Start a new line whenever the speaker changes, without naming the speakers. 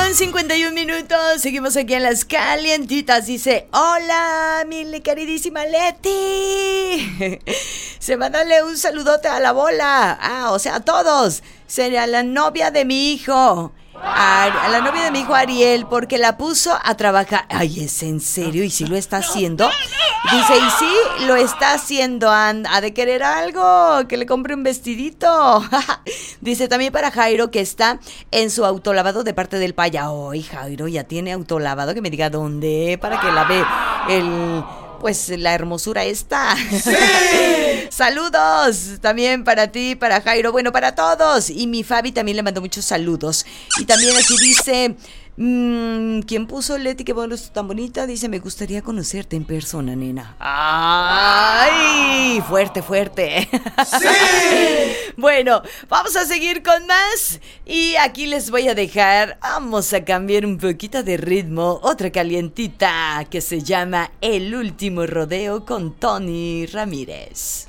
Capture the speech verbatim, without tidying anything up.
con cincuenta y un minutos. Seguimos aquí en las calientitas. Dice: hola, mi queridísima Leti. Se va a darle un saludote a la bola. Ah, o sea, a todos. Sería la novia de mi hijo. A, a la novia de mi hijo Ariel, porque la puso a trabajar. Ay, ¿es en serio? ¿Y si lo está haciendo? Dice, y sí, lo está haciendo. ¿Ha de querer algo? Que le compre un vestidito. Dice también para Jairo, que está en su autolavado de parte del paya. Ay, Jairo ya tiene autolavado. Que me diga dónde, para que lave el... pues la hermosura esta. ¡Sí! Saludos también para ti, para Jairo, bueno, para todos. Y mi Fabi también le mandó muchos saludos. Y también aquí dice, mmm, ¿quién puso Leti? Qué voz tan bonita. Dice, me gustaría conocerte en persona, nena. ¡Ay! Fuerte, fuerte. ¡Sí! Bueno, vamos a seguir con más. Y aquí les voy a dejar, vamos a cambiar un poquito de ritmo. Otra calientita que se llama El Último Rodeo con Tony Ramírez.